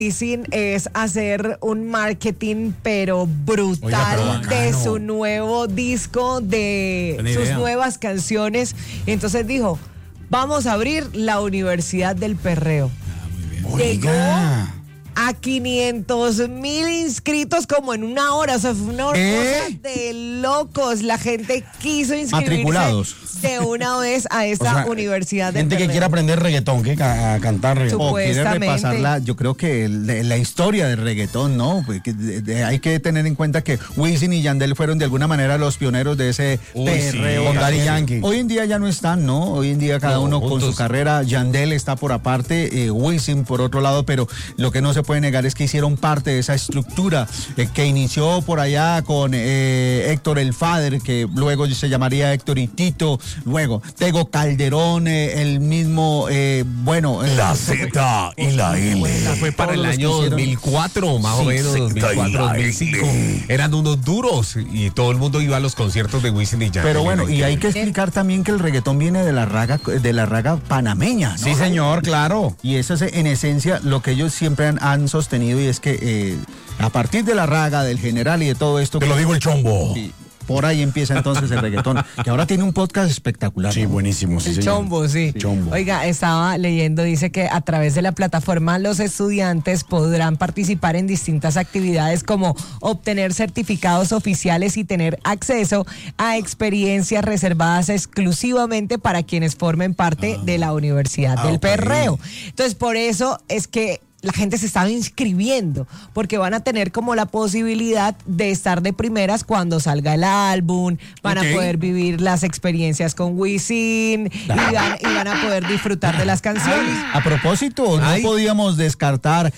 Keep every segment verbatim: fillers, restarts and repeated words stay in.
Wisin es hacer un marketing pero brutal. Oiga, pero de su nuevo disco, de Buena sus idea. nuevas canciones. Entonces dijo, vamos a abrir la Universidad del Perreo. Ah, muy bien. Llegó Oiga. a quinientos mil inscritos como en una hora. O sea, fue una ¿Eh? cosa de locos. La gente quiso inscribirse Matriculados. de una vez a esta o sea, Universidad del Gente Perreo. que quiere aprender reggaetón, que a, a cantar reggaetón. O quiere repasarla, yo creo que el, la historia del reggaetón, ¿no? Que de, de, hay que tener en cuenta que Wisin y Yandel fueron de alguna manera los pioneros de ese Uy, perreo. Sí, con Daddy Yankee. Hoy en día ya no están, ¿no? Hoy en día cada no, uno juntos. con su carrera. Yandel está por aparte, eh, Wisin por otro lado, pero lo que no se puede negar es que hicieron parte de esa estructura eh, que inició por allá con eh, Héctor el Father, que luego se llamaría Héctor y Tito. Luego, Tego Calderón, eh, el mismo, eh, bueno... La eh, Z y la L. Fue para el año dos mil cuatro, más sí, o menos, dos mil cuatro, dos mil cinco. Eran unos duros y todo el mundo iba a los conciertos de Wisin y Yandel. Pero bueno, y hay que explicar también que el reggaetón viene de la raga, de la raga panameña, ¿no? Sí, señor, claro. Y eso es en esencia lo que ellos siempre han, han sostenido, y es que eh, a partir de la raga, del general y de todo esto... Te lo digo el chombo. Sí. Por ahí empieza entonces el reggaetón, que ahora tiene un podcast espectacular. Sí, buenísimo. Sí, el señor. Chombo, sí. Chombo. Oiga, estaba leyendo, dice que a través de la plataforma los estudiantes podrán participar en distintas actividades como obtener certificados oficiales y tener acceso a experiencias reservadas exclusivamente para quienes formen parte ah. de la Universidad ah, del okay. Perreo. Entonces, por eso es que la gente se estaba inscribiendo, porque van a tener como la posibilidad de estar de primeras cuando salga el álbum, van okay. a poder vivir las experiencias con Wisin y van, y van a poder disfrutar de las canciones. A propósito, no Ay. podíamos descartar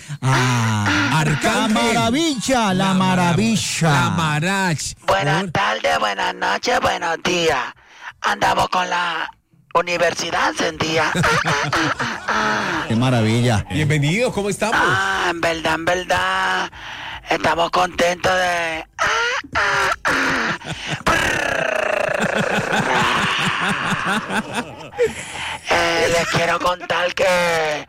a Arcángel. La Maravilla, La, la Maravilla. La Marach. Buenas tardes, buenas noches, buenos días. Andamos con la Universidad encendida. Qué maravilla. Bienvenido, ¿cómo estamos? Ah, en verdad, en verdad. Estamos contentos de. eh, les quiero contar que.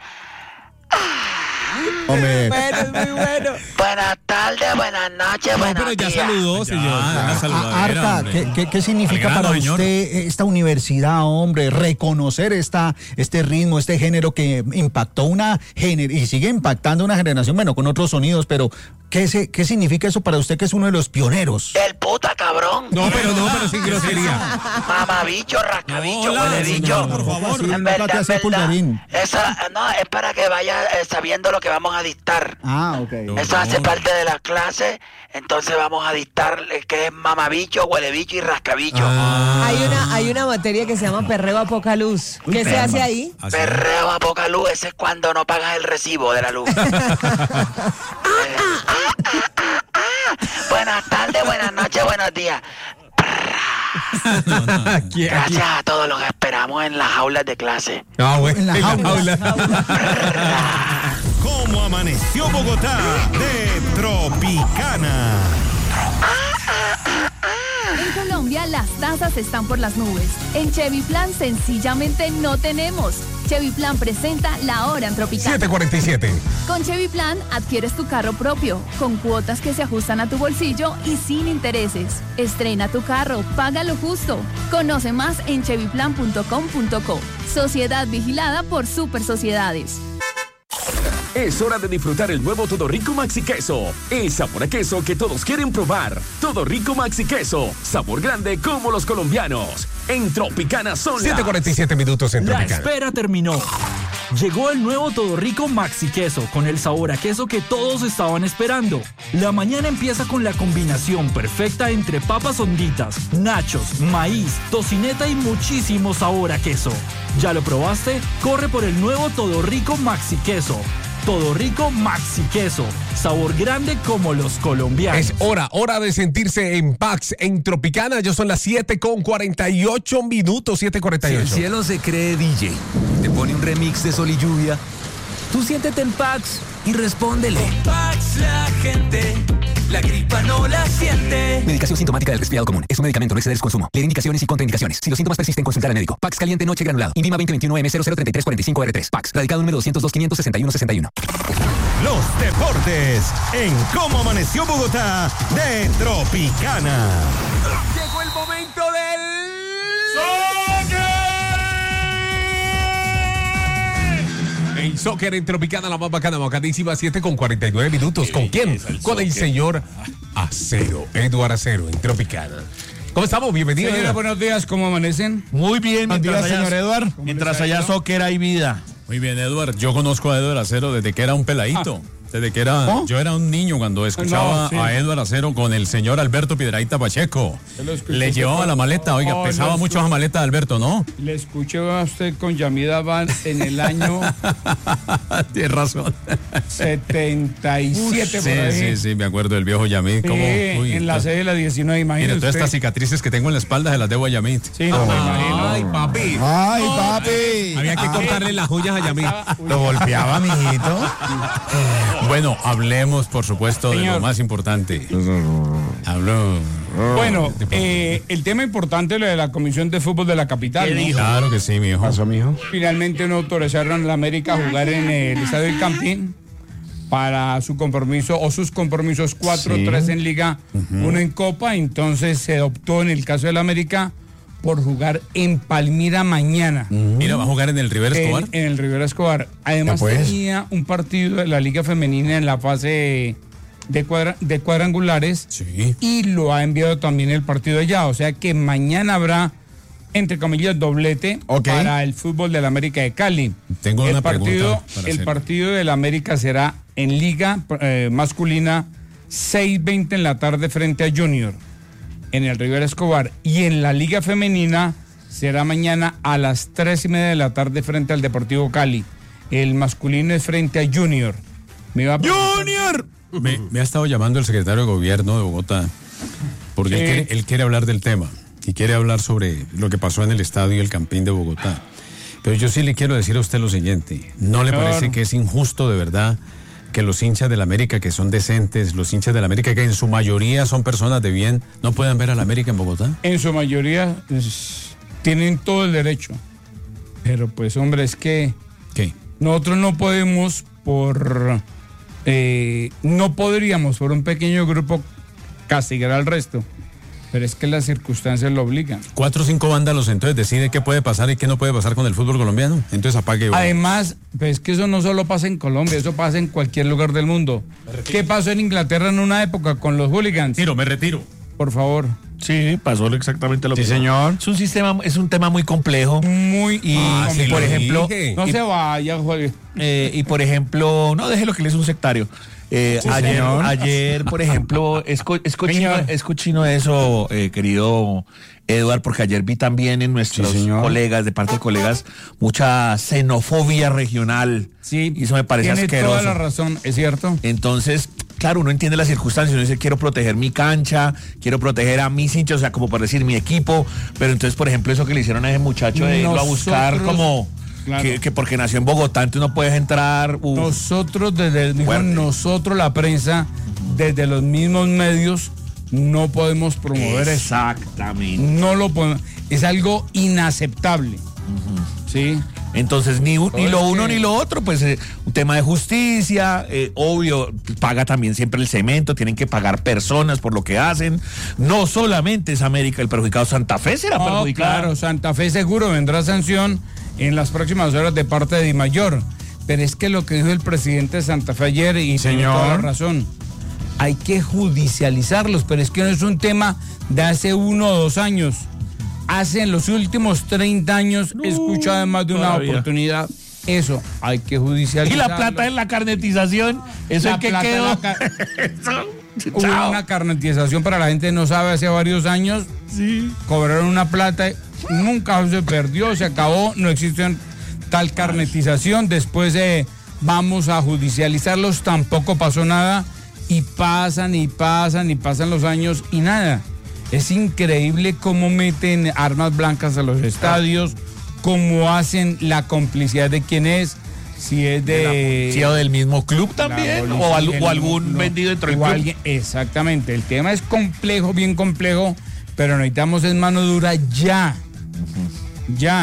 Hombre. Bueno, es muy bueno. Buenas tardes, buenas noches, no, buenos pero ya días. saludó, señor. Ah, ah, Arca, ¿qué, qué, ¿qué significa grano, para señor? usted esta universidad, hombre? Reconocer esta, este ritmo, este género que impactó una gener y sigue impactando una generación, bueno, con otros sonidos, pero ¿qué, se, ¿qué significa eso para usted que es uno de los pioneros? El puta cabrón. No, pero no, pero sin grosería. Mamabicho, rascabicho, no, huele bicho. Por favor, sí, en verdad, en verdad. Esa, no, es para que vaya eh, sabiendo lo que vamos a dictar. Ah, ok. No, Eso no. hace parte de la clase, entonces vamos a dictar qué es mamabicho, huele bicho y rascabicho. Ah. Hay una, hay una materia que se llama perreo a poca luz. ¿Qué Uy, se hace ahí? Perreo a poca luz, ese es cuando no pagas el recibo de la luz. eh, ah, ah, ah, ah. Buenas tardes, buenas noches, buenos días. No, no, no. Aquí, Gracias aquí. a todos los que esperamos en las aulas de clase. Ah, bueno, en las en aulas. la aula. ¿Cómo amaneció Bogotá? De Tropicana. En Colombia las tasas están por las nubes. En Chevy Plan sencillamente no tenemos. Chevy Plan presenta La Hora en Tropicana. siete cuarenta y siete. Con Chevy Plan adquieres tu carro propio, con cuotas que se ajustan a tu bolsillo y sin intereses. Estrena tu carro, paga lo justo. Conoce más en chevy plan punto com punto co. Sociedad vigilada por Super Sociedades. Es hora de disfrutar el nuevo Todo Rico Maxi Queso. El sabor a queso que todos quieren probar. Todo Rico Maxi Queso. Sabor grande como los colombianos. En Tropicana son siete cuarenta y siete minutos en Tropicana. La espera terminó. Llegó el nuevo Todo Rico Maxi Queso con el sabor a queso que todos estaban esperando. La mañana empieza con la combinación perfecta entre papas honditas, nachos, maíz, tocineta y muchísimo sabor a queso. ¿Ya lo probaste? Corre por el nuevo Todo Rico Maxi Queso. Todo Rico Maxi Queso, sabor grande como los colombianos. Es hora, hora de sentirse en Pax, en Tropicana. Ya son las siete con cuarenta y ocho minutos, siete cuarenta y ocho. Si el cielo se cree D J, te pone un remix de Sol y Lluvia, tú siéntete en Pax y respóndele. Con Pax la gente, la gripa no la siente. Medicación sintomática del resfriado común. Es un medicamento, no exceder su consumo. Leer indicaciones y contraindicaciones. Si los síntomas persisten, consultar al médico. Pax caliente noche granulado. Invima veinte veintiuno M cero cero treinta y tres cuarenta y cinco R tres. Pax. Radicado número doscientos dos, quinientos sesenta y uno sesenta y uno. los deportes en Cómo Amaneció Bogotá de Tropicana. Llegó el momento del... El soccer en Tropicana, la más bacana, bacadísima, siete con cuarenta y nueve minutos. ¿Con quién? Con el señor Acero, Eduardo Acero en Tropicana. ¿Cómo estamos? Bienvenido. Señora, buenos días, ¿cómo amanecen? Muy bien, Buenos días, allá, señor Eduardo. Mientras allá soccer hay vida. Muy bien, Eduardo. Yo conozco a Eduardo Acero desde que era un peladito. Ah. Desde que era. ¿Oh? Yo era un niño cuando escuchaba no, sí. a Eduardo Acero con el señor Alberto Piedrahíta Pacheco. Le llevaba la maleta, oiga, oh, pesaba mucho la maleta de Alberto, ¿no? Le escuché a usted con Yamida Van en el año. Tienes razón. setenta y siete, sí, por ahí. Sí, sí, me acuerdo del viejo Yamid. Sí, como, uy, en la sede de la diecinueve, imagínate. Mire, todas usted. estas cicatrices que tengo en la espalda se las debo a Yamid. Sí, no, oh. me imagino. Ay, papi. Ay, papi. Había que cortarle las uñas a Yamid. Lo golpeaba, mijito. Bueno, hablemos, por supuesto, Señor. de lo más importante. Habló. Bueno, eh, el tema importante es lo de la Comisión de Fútbol de la capital, ¿no? Claro que sí, mi hijo. ¿Pasó, mi hijo? Finalmente no autorizaron a la América a jugar en el Estadio del Campín para su compromiso o sus compromisos cuatro tres sí. en Liga, uh-huh. uno en Copa. Entonces se optó en el caso de la América por jugar en Palmira mañana. Uh-huh. Mira, va a jugar en el Rivera Escobar. En, en el Rivera Escobar. Además pues. tenía un partido de la Liga Femenina en la fase de, cuadra, de cuadrangulares sí. y lo ha enviado también el partido allá. O sea que mañana habrá, entre comillas, doblete okay. para el fútbol de la América de Cali. Tengo el una partido, pregunta. El partido de la América será en Liga eh, masculina seis veinte en la tarde frente a Junior en el Rivera Escobar, y en la Liga Femenina será mañana a las tres y media de la tarde frente al Deportivo Cali. El masculino es frente a Junior. ¿Me va a ¡Junior! Me, me ha estado llamando el secretario de Gobierno de Bogotá, porque sí. él, quiere, él quiere hablar del tema, y quiere hablar sobre lo que pasó en el estadio y el Campín de Bogotá. Pero yo sí le quiero decir a usted lo siguiente, ¿no le claro. parece que es injusto de verdad que los hinchas del América, que son decentes, los hinchas del América, que en su mayoría son personas de bien, no puedan ver al América en Bogotá? En su mayoría es, tienen todo el derecho. Pero pues, hombre, es que ¿Qué? nosotros no podemos por... Eh, no podríamos por un pequeño grupo castigar al resto. Pero es que las circunstancias lo obligan. Cuatro o cinco vándalos, entonces decide qué puede pasar y qué no puede pasar con el fútbol colombiano. Entonces apague. Además, pues es que eso no solo pasa en Colombia, eso pasa en cualquier lugar del mundo. ¿Qué pasó en Inglaterra en una época con los hooligans? Tiro, me retiro. Por favor. Sí, pasó exactamente lo sí, mismo. Sí, señor. Es un sistema, es un tema muy complejo. Muy. Y, ah, y por ejemplo. No y, se vaya, Jorge. Eh, y por ejemplo, no deje lo que le es un sectario. Eh, sí, ayer, ayer, por ejemplo, es, co, es, cochino, es cochino eso, eh, querido Eduard, porque ayer vi también en nuestros sí, colegas, de parte de colegas, mucha xenofobia regional. Sí, y eso me parece tiene asqueroso. Toda la razón, es cierto. Entonces, claro, uno entiende las circunstancias, uno dice, quiero proteger mi cancha, quiero proteger a mis hinchas, o sea, como por decir, mi equipo, pero entonces, por ejemplo, eso que le hicieron a ese muchacho de irlo a buscar como... Claro. Que, que porque nació en Bogotá, entonces no puedes entrar. Uf. Nosotros, desde el mismo, nosotros la prensa, desde los mismos medios, no podemos promover eso. Exactamente. No lo podemos. Es algo inaceptable. Uh-huh. ¿Sí? Entonces, ni, ni lo uno que... ni lo otro, pues eh, un tema de justicia, eh, obvio, paga también siempre el cemento, tienen que pagar personas por lo que hacen. No solamente es América el perjudicado, Santa Fe será oh, perjudicado. Claro, Santa Fe seguro vendrá sanción en las próximas horas de parte de Dimayor. Pero es que lo que dijo el presidente de Santa Fe ayer, y tiene toda la razón, hay que judicializarlos, pero es que no es un tema de hace uno o dos años. Hace en los últimos treinta años, no, he escuchado además de una todavía. oportunidad. Eso, hay que judicializarlo. Y la plata en la carnetización, eso es que quedó. Ca... Hubo una carnetización para la gente que no sabe, hace varios años. Sí. Cobraron una plata, nunca se perdió, se acabó, no existe tal carnetización. Después de vamos a judicializarlos, tampoco pasó nada. Y pasan y pasan y pasan los años y nada. Es increíble cómo meten armas blancas a los estadios, cómo hacen la complicidad de quién es, si es de... Si o del mismo club también, la, o, al, o algún no, vendido dentro del club. Alguien, exactamente, el tema es complejo, bien complejo, pero necesitamos en mano dura ya, uh-huh. ya.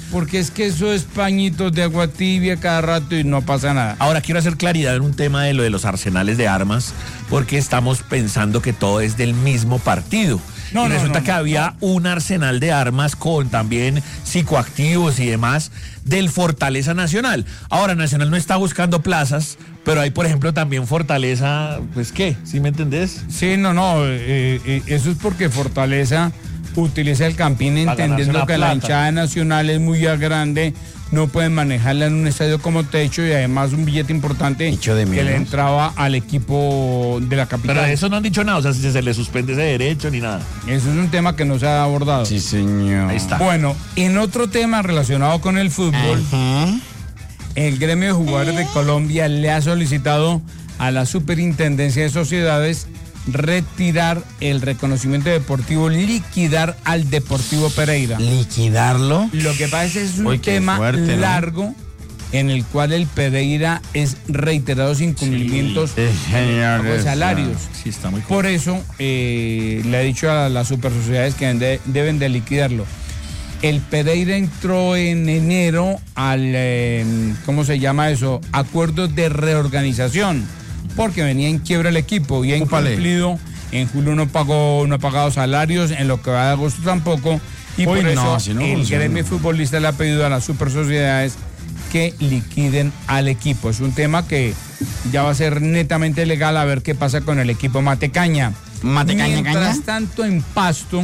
porque es que eso es pañitos de agua tibia cada rato y no pasa nada. Ahora quiero hacer claridad en un tema de lo de los arsenales de armas, porque estamos pensando que todo es del mismo partido. No, y no, resulta no, que no, había no. un arsenal de armas con también psicoactivos y demás del Fortaleza Nacional. Ahora, Nacional no está buscando plazas, pero hay, por ejemplo, también Fortaleza, pues, ¿qué? ¿Sí me entendés? Sí, no, no, eh, eh, eso es porque Fortaleza utiliza el Campín Para ganarse entendiendo una que la plata. hinchada nacional es muy grande, no pueden manejarla en un estadio como techo y además un billete importante Dicho de que menos. le entraba al equipo de la capital. Pero de eso no han dicho nada, o sea, si se le suspende ese derecho ni nada. Eso es un tema que no se ha abordado. Sí, señor. Ahí está. Bueno, en otro tema relacionado con el fútbol, Ajá. el gremio de jugadores de Colombia le ha solicitado a la Superintendencia de Sociedades retirar el reconocimiento deportivo, liquidar al Deportivo Pereira. Liquidarlo. Lo que pasa es que es un Uy, qué tema fuerte, ¿no? largo en el cual el Pereira es reiterados incumplimientos Sí, señor, de eso. salarios. Sí, está muy Por eso eh, le he dicho a las supersociedades que deben de, deben de liquidarlo. El Pereira entró en enero al, eh, ¿cómo se llama eso? Acuerdo de reorganización, porque venía en quiebra el equipo y ha Úpale. incumplido. En julio no pagó, no ha pagado salarios, en lo que va de agosto tampoco. Y Uy, por no, eso si no el funciona. gremio futbolista le ha pedido a las supersociedades que liquiden al equipo. Es un tema que ya va a ser netamente legal, a ver qué pasa con el equipo Matecaña. Matecaña, Mientras caña. tanto, en Pasto.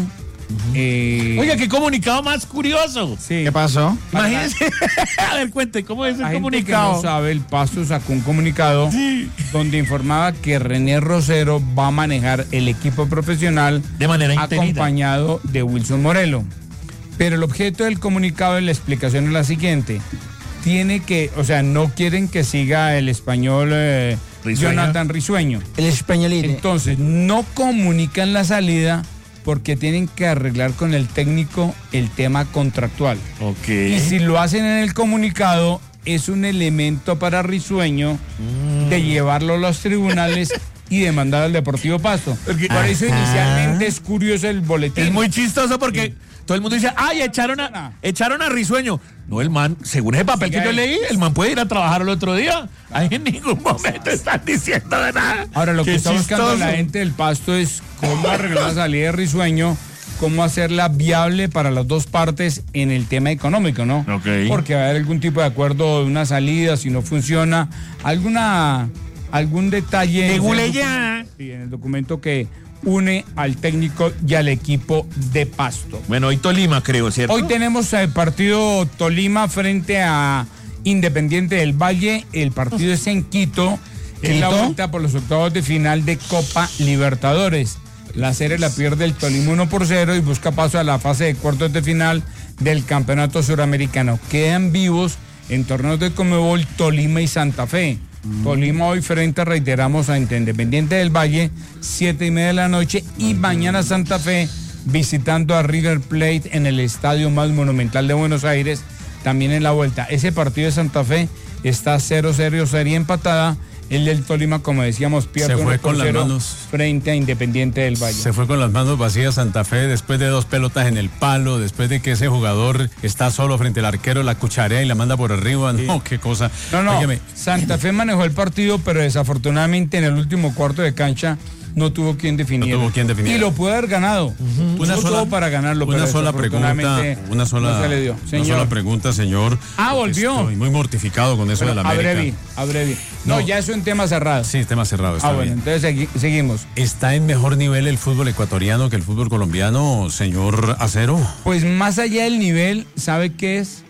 eh, Oiga, qué comunicado más curioso. sí. ¿Qué pasó? Imagínense. A ver, cuente, ¿cómo es el La gente que comunicado? no sabe, el Pasto sacó un comunicado donde informaba que René Rosero va a manejar el equipo profesional De manera interina. acompañado de Wilson Morelo. Pero el objeto del comunicado y la explicación es la siguiente. Tiene que, o sea, no quieren que siga el español eh, Risueño. Jonathan Risueño. El españolito. Entonces, no comunican la salida porque tienen que arreglar con el técnico el tema contractual. Ok. Y si lo hacen en el comunicado, es un elemento para Risueño de llevarlo a los tribunales y demandar al Deportivo Pasto. Porque- Por eso Ajá. inicialmente es curioso el boletín. Es muy chistoso porque todo el mundo dice, ay, echaron a, echaron a Risueño. No, el man, según ese papel Siga que yo él. leí, el man puede ir a trabajar el otro día. Ahí en ningún momento están diciendo de nada. Ahora, lo que Qué está buscando chistoso. la gente del Pasto es cómo arreglar la salida de Risueño, cómo hacerla viable para las dos partes en el tema económico, ¿no? Ok. Porque va a haber algún tipo de acuerdo de una salida, si no funciona, alguna algún detalle De en el Guleya. documento- sí, en el documento que une al técnico y al equipo de Pasto. Bueno, hoy Tolima, creo, ¿cierto? Hoy tenemos el partido Tolima frente a Independiente del Valle. El partido es en Quito. Es la ¿Quito? vuelta por los octavos de final de Copa Libertadores. La serie la pierde el Tolima uno por cero y busca paso a la fase de cuartos de final del Campeonato Suramericano. Quedan vivos en torneos de Conmebol Tolima y Santa Fe. Tolima hoy frente, reiteramos, a Independiente del Valle, siete y media de la noche, y mañana Santa Fe visitando a River Plate en el estadio más monumental de Buenos Aires, también en la vuelta. Ese partido de Santa Fe está cero cero, serie empatada. El del Tolima, como decíamos, pierde Se fue uno por con las cero manos. frente a Independiente del Valle. Se fue con las manos vacías Santa Fe después de dos pelotas en el palo, después de que ese jugador está solo frente al arquero, la cucharea y la manda por arriba. No, qué cosa. No, no, Óigame, Santa Fe manejó el partido, pero desafortunadamente en el último cuarto de cancha no tuvo quien definiera. No tuvo quien definiera. Y lo pudo haber ganado. Una No sola, tuvo para ganarlo, una pero sola pregunta, desafortunadamente una sola, no se le dio. una Señor. sola pregunta, señor. Ah, volvió. Estoy muy mortificado con eso de la América. Abrevi, abrevi. No, No. ya eso en tema cerrado. Sí, tema cerrado, está Ah, bueno, bien. entonces segui- seguimos. ¿Está en mejor nivel el fútbol ecuatoriano que el fútbol colombiano, señor Acero? Pues más allá del nivel, ¿sabe qué es?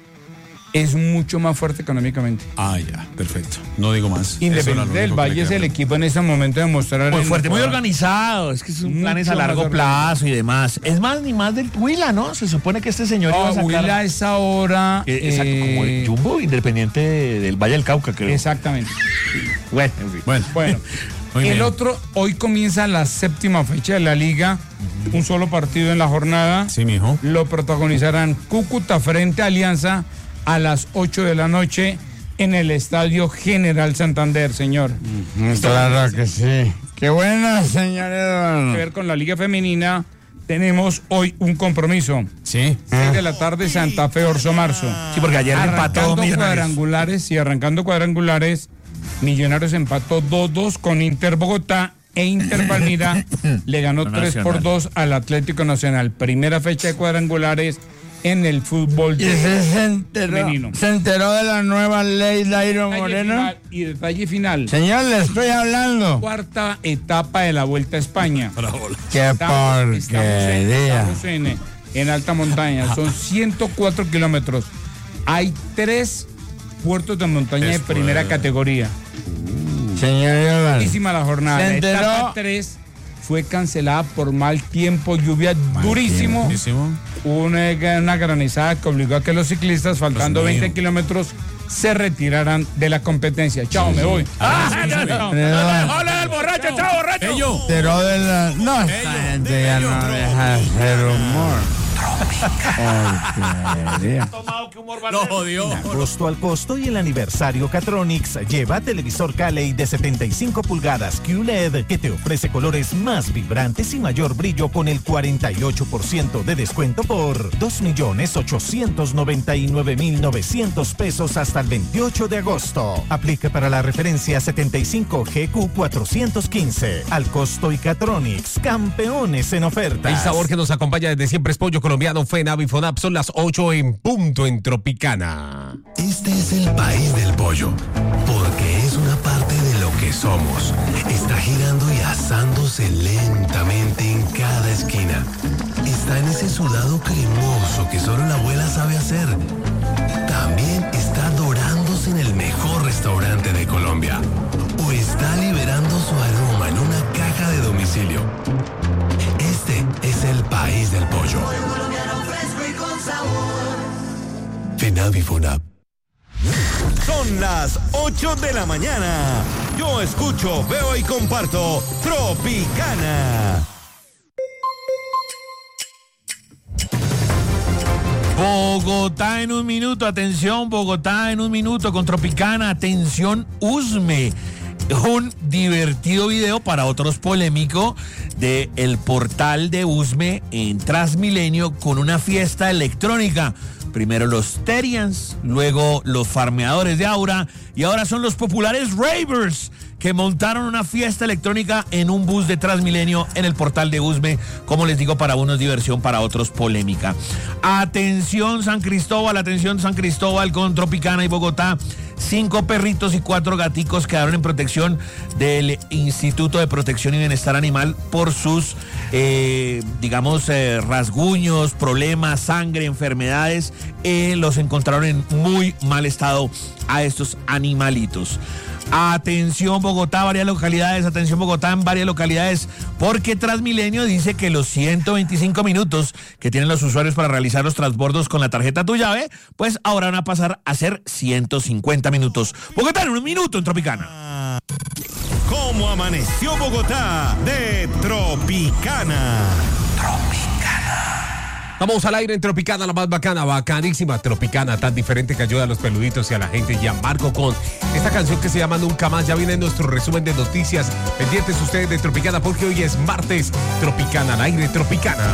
Es mucho más fuerte económicamente. Ah, ya, perfecto. No digo más. Eso era lo Independiente del único que le Valle es el quería equipo en este momento de mostrar. Muy el fuerte, muy mejor. organizado. Es que son Mucho planes a más largo organizado. plazo y demás. Es más ni más del Huila, ¿no? Se supone que este señor iba a Ah, sacar... Huila es ahora. Eh, exacto, como el eh, Jumbo, independiente del Valle del Cauca, creo. Exactamente. Bueno, en fin. Bueno, Bueno, Muy el bien. otro, hoy comienza la séptima fecha de la liga. Un solo partido en la jornada. Sí, mijo. Lo protagonizarán Cúcuta frente a Alianza a las ocho de la noche en el Estadio General Santander, señor. Claro que sí. Qué buena, señor Que Eduardo. ver con la Liga Femenina tenemos hoy un compromiso. Sí. seis de la tarde, Santa Fe, Orso Marzo. Sí, porque ayer empató Arrancando Millonarios. cuadrangulares y arrancando cuadrangulares, Millonarios empató dos dos con Inter Bogotá e Inter Palmira le ganó tres por dos al Atlético Nacional. Primera fecha de cuadrangulares en el fútbol Y ese se enteró, femenino. se enteró de la nueva ley Dairo Detalle Moreno. final y detalle final. Señor, le estoy hablando. Cuarta etapa de la Vuelta a España. Qué Estamos, estamos en, porquería. estamos en, en alta montaña. Son ciento cuatro kilómetros. Hay tres puertos de montaña de primera categoría. Señor Iván. Buenísima la jornada. Se La enteró. etapa tres fue cancelada por mal tiempo, lluvia durísimo. Hubo una, una granizada que obligó a que los ciclistas, faltando veinte kilómetros, se retiraran de la competencia. Chao, me voy. ¡Hola del borracho, chao, borracho! Enteró de la... No, esta gente ya no deja de hacer humor. Porquería. Lo jodió. En agosto al costo y el aniversario Catronics, lleva televisor Caley de setenta y cinco pulgadas Q L E D que te ofrece colores más vibrantes y mayor brillo con el cuarenta y ocho por ciento de descuento por dos millones ochocientos noventa y nueve mil novecientos pesos hasta el veintiocho de agosto. Aplica para la referencia setenta y cinco G Q cuatrocientos quince. Al costo y Catronics, campeones en ofertas. El sabor que nos acompaña desde siempre es pollo colombiano FENAV y FONAP. Son las ocho en punto en Tropicana. Este es el país del pollo, porque es una parte de lo que somos. Está girando y asándose lentamente en cada esquina. Está en ese sudado cremoso que solo la abuela sabe hacer. También está dorándose en el mejor restaurante de Colombia. O está liberando su aroma en una caja de domicilio. Este es el país del pollo. FENAV y FONAP. Son las ocho de la mañana. Yo escucho, veo y comparto Tropicana. Bogotá en un minuto, atención, Bogotá en un minuto con Tropicana, atención, Usme. Un divertido video para otros polémico de el portal de Usme en Transmilenio con una fiesta electrónica. Primero los Terians, luego los farmeadores de Aura y ahora son los populares Ravers que montaron una fiesta electrónica en un bus de Transmilenio en el portal de Usme. Como les digo, para unos diversión, para otros polémica. Atención San Cristóbal, atención San Cristóbal con Tropicana y Bogotá. Cinco perritos y cuatro gaticos quedaron en protección del Instituto de Protección y Bienestar Animal por sus, eh, digamos, eh, rasguños, problemas, sangre, enfermedades. Eh, los encontraron en muy mal estado a estos animalitos. Atención Bogotá, varias localidades, atención Bogotá en varias localidades, porque Transmilenio dice que los ciento veinticinco minutos que tienen los usuarios para realizar los transbordos con la tarjeta Tu Llave, pues ahora van a pasar a ser ciento cincuenta minutos. Bogotá en un minuto en Tropicana. ¿Cómo amaneció Bogotá de Tropicana? Vamos al aire en Tropicana, la más bacana, bacanísima Tropicana, tan diferente que ayuda a los peluditos y a la gente. Y a Marco con esta canción que se llama Nunca Más. Ya viene nuestro resumen de noticias. Pendientes ustedes de Tropicana porque hoy es martes. Tropicana al aire, Tropicana.